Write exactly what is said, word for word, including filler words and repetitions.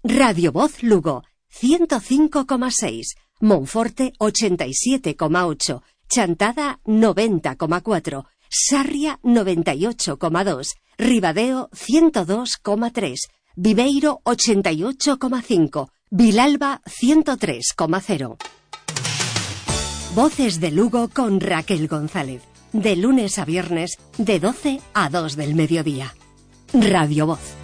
Radio Voz Lugo, ciento cinco coma seis, Monforte ochenta y siete coma ocho, Chantada noventa coma cuatro, Sarria noventa y ocho coma dos, Ribadeo ciento dos coma tres, Viveiro ochenta y ocho coma cinco, Vilalba ciento tres coma cero. Voces de Lugo con Raquel González, de lunes a viernes de doce a dos del mediodía. Radio Voz.